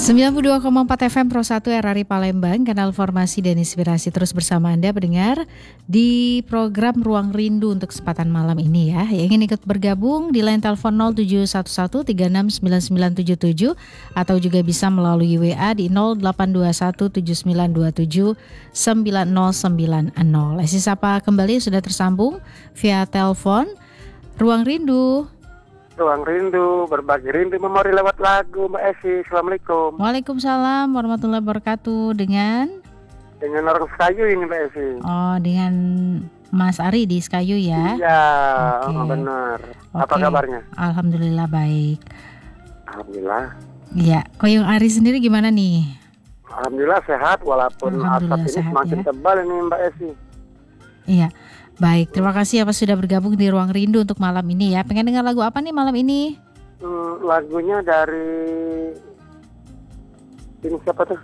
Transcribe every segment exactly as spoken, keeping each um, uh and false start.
sembilan puluh dua koma empat F M Pro satu R R I Palembang, kanal Formasi dan Inspirasi terus bersama Anda pendengar di program Ruang Rindu untuk kesempatan malam ini ya. Yang ingin ikut bergabung di line telepon nol tujuh satu satu tiga enam sembilan sembilan tujuh tujuh atau juga bisa melalui W A di nol delapan dua satu tujuh sembilan dua tujuh sembilan nol sembilan nol. Lesi Sapa kembali sudah tersambung via telepon. Ruang Rindu. Ruang Rindu, berbagi rindu memori lewat lagu, Mbak Esi. Assalamualaikum. Waalaikumsalam warahmatullahi wabarakatuh. Dengan? Dengan orang Sekayu ini, Mbak Esi. Oh, dengan Mas Ari di Sekayu ya? Iya, okay. oh, benar. Okay. Apa kabarnya? Alhamdulillah baik. Alhamdulillah. Iya, Koyong Ari sendiri gimana nih? Alhamdulillah sehat, walaupun asap ini sehat, semakin ya? tebal ini, Mbak Esi. Iya. Baik, terima kasih ya Pak sudah bergabung di Ruang Rindu untuk malam ini ya. Pengen dengar lagu apa nih malam ini? Hmm, lagunya dari ini siapa tuh?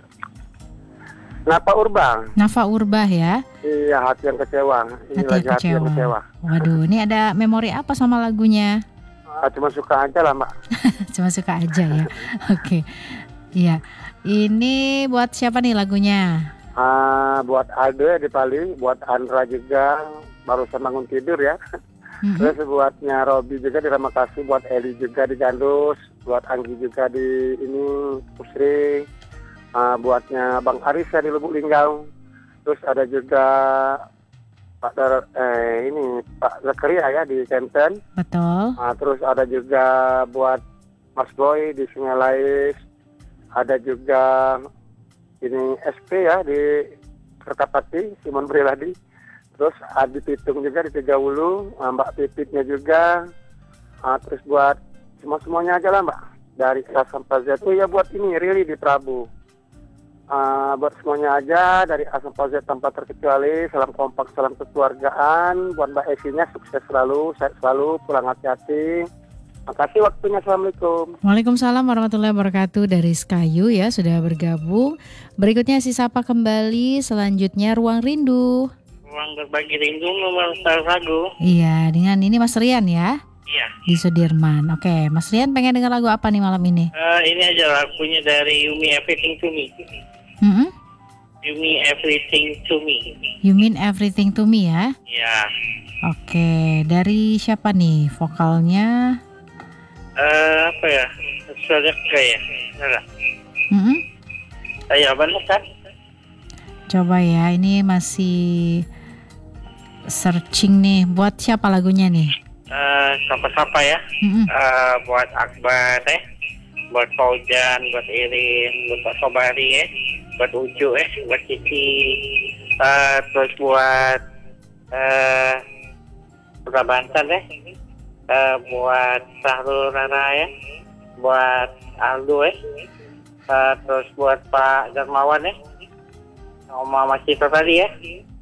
Nafa Urbah. Nafa Urbah ya? Iya, hati yang kecewa. Ini Hati lagi yang hati yang kecewa. Waduh, ini ada memori apa sama lagunya? Ah, cuma suka aja lah, Mbak. Cuma suka aja ya. Oke. Iya. Ini buat siapa nih lagunya? Ah, buat Aldo ya di Bali, buat Andra juga. Barusan bangun tidur ya. Mm-hmm. Terus buatnya Robi juga di Ramakasih, buat Eli juga di Gandus, buat Anggi juga di ini Pusri, uh, buatnya Bang Aris ya di Lubuk Linggau. Terus ada juga Pak Dar, eh ini Pak Zakaria ya di Kenten. Betul. Uh, terus ada juga buat Mas Boy di Sungai Lais. Ada juga ini S P ya di Kertapati, Simon Briladi. Terus Adi Pitung juga di Tiga Ulu, Mbak Pipitnya juga. Uh, terus buat semua-semuanya aja lah Mbak. Dari A sampai Z. Oh ya buat ini Rili di Prabu. Uh, buat semuanya aja dari A sampai Z tanpa terkecuali. Salam kompak, salam kekeluargaan. Buat Mbak Esinya sukses selalu, sehat selalu, pulang hati-hati. Makasih waktunya. Assalamualaikum. Waalaikumsalam warahmatullahi wabarakatuh. Dari Sekayu ya sudah bergabung. Berikutnya si Sapa kembali. Selanjutnya Ruang Rindu. Ruang berbagi rindu nomor satu. Iya, dengan ini Mas Rian ya? Iya. Di Sudirman. Oke, Mas Rian pengen dengar lagu apa nih malam ini? Uh, ini aja lagunya dari Yumi Everything to Me. Mm-hmm. Yumi Everything to Me. You mean everything to me ya? Iya. Oke, dari siapa nih vokalnya? Uh, apa ya? Sudah kayak ya? Mm-hmm. Saya benar kan? Coba ya, ini masih searching nih. Buat siapa lagunya nih? Uh, siapa-siapa ya? Mm-hmm. Uh, buat Akbar eh, buat Faujan, buat Irin, buat Pak Sobari eh, buat Uju eh, buat Cici, uh, terus buat uh, Putra Banten eh, uh, buat Sahrul Rara ya, buat Aldo eh, uh, terus buat Pak Darmawan eh, Oma Masih tadi ya.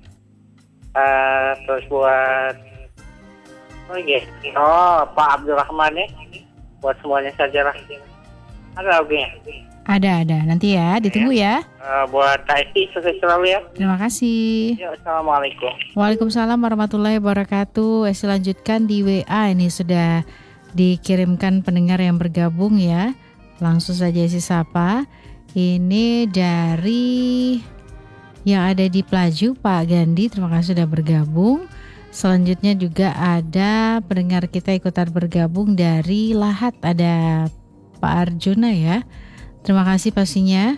Uh, terus buat oh iya, oh Pak Abdurrahman ya, buat semuanya saja lah. Ada lagunya? Ada ada, nanti ya, ditunggu ya. Uh, buat K S I sukses selalu ya. Terima kasih. Ya, assalamualaikum. Waalaikumsalam warahmatullahi wabarakatuh. Saya lanjutkan di W A, ini sudah dikirimkan pendengar yang bergabung ya. Langsung saja si Sapa. Ini dari yang ada di Pelaju, Pak Gandhi, terima kasih sudah bergabung. Selanjutnya juga ada pendengar kita ikutan bergabung dari Lahat, ada Pak Arjuna ya. Terima kasih pastinya.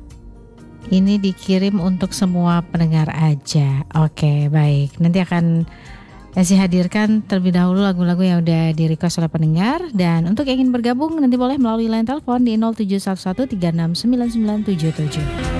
Ini dikirim untuk semua pendengar aja. Oke, baik. Nanti akan saya hadirkan terlebih dahulu lagu-lagu yang udah di request oleh pendengar. Dan untuk yang ingin bergabung nanti boleh melalui line telepon di nol tujuh satu satu tiga enam sembilan sembilan tujuh tujuh.